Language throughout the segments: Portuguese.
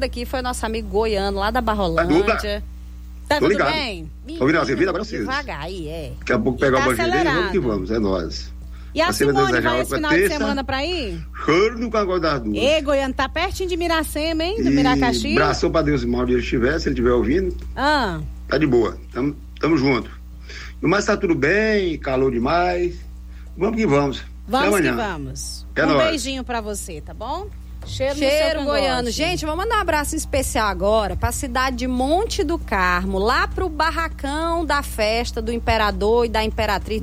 aqui foi nosso amigo goiano, lá da Barrolândia. Tá tudo ligado. bem? Tô virando, você vira pra vocês. Devagar aí, Daqui a pouco pegar o bandido e vamos que vamos, é nóis. E a Simone vai esse final de semana pra ir? Choro no Cangote das Duas. Ei, Goiano, tá pertinho de Miracema, hein? Do Miracaxi. Abraçou pra Deus e mal ele estiver, se ele estiver ouvindo. Tá de boa, tamo junto. Mas tá tudo bem, calor demais. Vamos que vamos. Vamos que vamos. Beijinho pra você, tá bom? Cheiro goiano. Gente, vamos mandar um abraço especial agora pra cidade de Monte do Carmo, lá pro barracão da festa do Imperador e da Imperatriz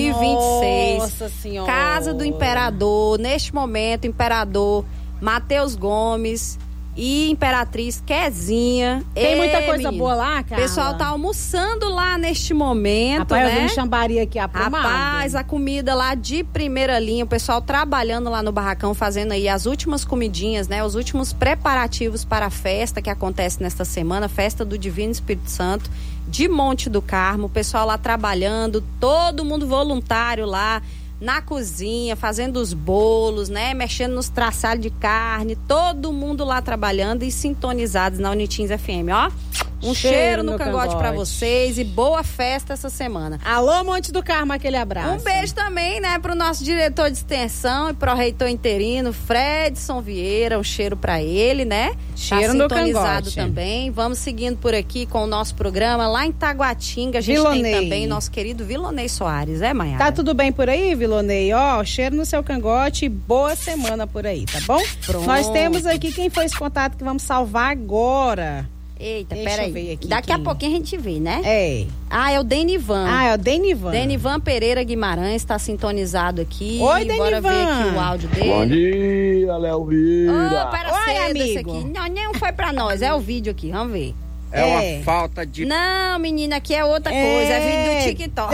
2026. Nossa Senhora. Casa do Imperador. Neste momento, Imperador Matheus Gomes e Imperatriz Quezinha. Tem muita coisa boa lá, cara. O pessoal tá almoçando lá neste momento, rapaz, né? Eu vi um chambari aqui aprumado. Rapaz, a comida lá de primeira linha, o pessoal trabalhando lá no barracão, fazendo aí as últimas comidinhas, né? Os últimos preparativos para a festa que acontece nesta semana, festa do Divino Espírito Santo de Monte do Carmo. O pessoal lá trabalhando, todo mundo voluntário lá na cozinha, fazendo os bolos, né? Mexendo nos traçalhos de carne, todo mundo lá trabalhando e sintonizados na Unitins FM, ó. Um cheiro no cangote pra vocês e boa festa essa semana. Alô, Monte do Carmo, aquele abraço. Um beijo também, né, pro nosso diretor de extensão e pro reitor interino, Fredson Vieira, um cheiro pra ele, né? Cheiro no sintonizado cangote também. Vamos seguindo por aqui com o nosso programa lá em Taguatinga. A gente Vilonei. tem também nosso querido Vilonei Soares, Maiara? Tá tudo bem por aí, Vilonei? Ó, cheiro no seu cangote e boa semana por aí, tá bom? Pronto. Nós temos aqui quem foi esse contato que vamos salvar agora. Eita, deixa peraí. eu ver aqui. Daqui a pouquinho a gente vê, né? É. É o Denivan. É o Denivan. Denivan Pereira Guimarães tá sintonizado aqui. Oi, Bora Denivan. ver aqui o áudio dele. Bom dia, Léo Vira. Oi, amigo. Aqui. Não foi pra nós, é o vídeo aqui, vamos ver. É uma falta de... Não, menina, aqui é outra coisa, é vídeo do TikTok.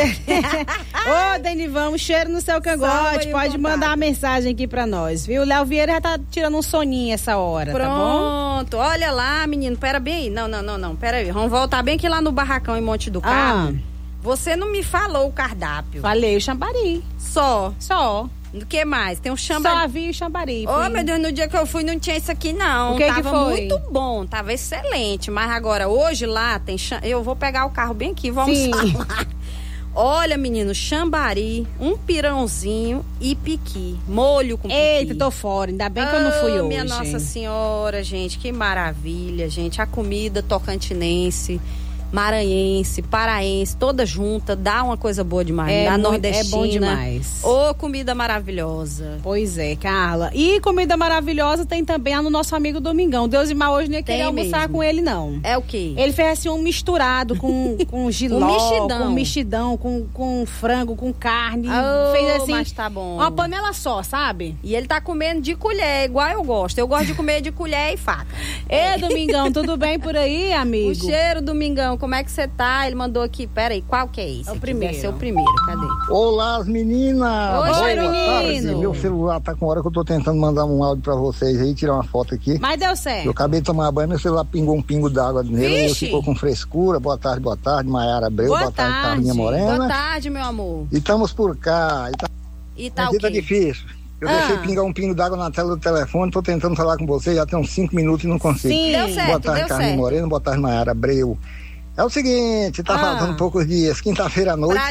Ô, Denivan, um cheiro no seu cangote, pode mandar uma mensagem aqui pra nós, viu? O Léo Vieira já tá tirando um soninho essa hora, Pronto, tá bom? Pronto, olha lá, menino, pera bem aí. Não, pera aí, vamos voltar bem aqui lá no barracão em Monte do Carmo. Você não me falou o cardápio. Falei o chambari. Só. O que mais? Tem um chambari. Só havia o chambari. Meu Deus, no dia que eu fui não tinha isso aqui não. O que tava que foi? Muito bom, tava excelente. Mas agora, hoje lá tem... Eu vou pegar o carro bem aqui, vamos lá. Olha, menino, chambari, um pirãozinho e piqui. Molho com piqui. Eita, tô fora, ainda bem que eu não fui hoje. Minha Nossa Senhora, gente, que maravilha, gente. A comida tocantinense, maranhense, paraense, toda junta, dá uma coisa boa demais. Da nordestina. É bom demais. Comida maravilhosa. Pois é, Carla. E comida maravilhosa tem também no nosso amigo Domingão. Deus e mal hoje nem queria almoçar mesmo. com ele, não. É o quê? Ele fez assim um misturado com giló, com mexidão, com frango, com carne. Fez assim, mas tá bom. Uma panela só, sabe? E ele tá comendo de colher, igual eu gosto. Eu gosto de comer de colher e faca. Domingão, tudo bem por aí, amigo? O cheiro, Domingão, como é que você tá? Ele mandou aqui, peraí, qual que é esse? É o primeiro. Deve ser o primeiro, cadê? Olá, as meninas! Oi, menino! Meu celular tá com hora que eu tô tentando mandar um áudio pra vocês aí, tirar uma foto aqui. Mas deu certo. Eu acabei de tomar banho, meu celular pingou um pingo d'água nele, e ficou com frescura. Boa tarde, Maiara Abreu. Boa tarde, Carlinha Morena. Boa tarde, meu amor. E estamos por cá. E tá aqui tá difícil. Eu deixei pingar um pingo d'água na tela do telefone, tô tentando falar com você, já tem uns 5 minutos e não consigo. Sim, deu certo, boa tarde, Carlinha Morena. Boa tarde, Maiara Abreu. É o seguinte, tá faltando poucos dias, quinta-feira à noite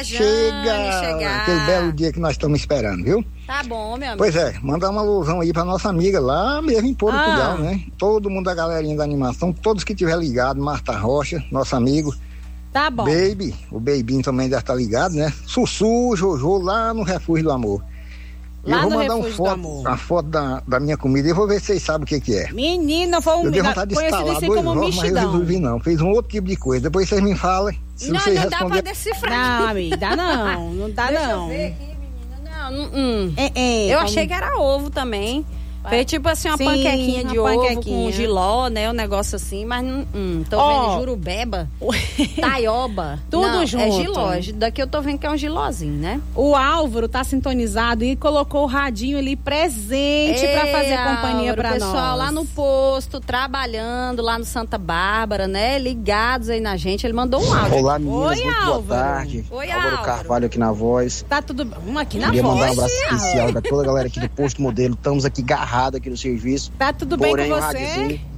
chega aquele belo dia que nós estamos esperando, viu? Tá bom, meu amigo. Pois é, mandar uma alusão aí pra nossa amiga lá mesmo em Portugal, né? Todo mundo da galerinha da animação, todos que tiver ligado, Marta Rocha, nosso amigo. Tá bom. Baby, o Babinho também deve estar ligado, né? Sussu, Jojo, lá no Refúgio do Amor. Lá eu vou no mandar Refúgio do Amor. a foto da minha comida e vou ver se vocês sabem o que é. Menina, foi eu dei vontade de conhecido instalar assim 2 como ovos, mas eu resolvi não. Fez um outro tipo de coisa. Depois vocês me falam. Se não, vocês não responder... dá pra decifrar. Não, amiga, dá não. Não dá Deixa não. Eu ver aqui, menina. Não. Eu achei que era ovo também. Fez tipo assim uma panquequinha de ovo com giló, né? Um negócio assim, mas tô vendo jurubeba, taioba. Tudo junto. É giló. Daqui eu tô vendo que é um gilózinho, né? O Álvaro tá sintonizado e colocou o radinho ali presente pra fazer companhia pra nós. O pessoal lá no posto, trabalhando lá no Santa Bárbara, né? Ligados aí na gente. Ele mandou um áudio. Olá, meninas. Oi, muito Álvaro. Boa tarde. Oi, Álvaro Carvalho aqui na voz. Tá tudo bem. Aqui na Queria voz. mandar um abraço especial pra toda a galera aqui do Posto Modelo. Estamos aqui agarrados aqui no serviço. Tá tudo bem com o você? radiozinho